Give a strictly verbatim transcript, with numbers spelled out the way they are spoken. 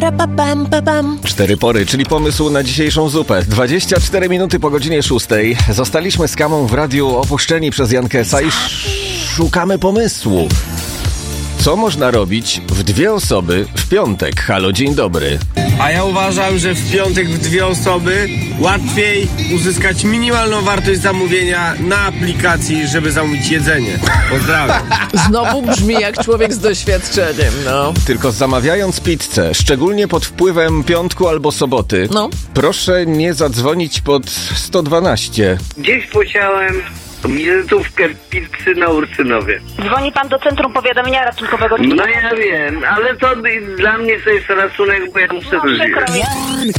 Parapapam, papam. Cztery pory, czyli pomysł na dzisiejszą zupę. dwadzieścia cztery minuty po godzinie szóstej. Zostaliśmy z Kamą w radiu opuszczeni przez Jankę S A i szukamy pomysłu. Co można robić w dwie osoby w piątek? Halo, dzień dobry. A ja uważam, że w piątek w dwie osoby łatwiej uzyskać minimalną wartość zamówienia na aplikacji, żeby zamówić jedzenie. Pozdrawiam. Znowu brzmi jak człowiek z doświadczeniem, no. Tylko zamawiając pizzę, szczególnie pod wpływem piątku albo soboty, No. proszę nie zadzwonić pod sto dwanaście. Gdzieś posiałem wizytówkę pizzy na Ursynowie. Dzwoni pan do Centrum Powiadamiania Ratunkowego. No ja wiem, ale to dla mnie to jest ratunek, bo ja muszę No, przykro żyć. mi.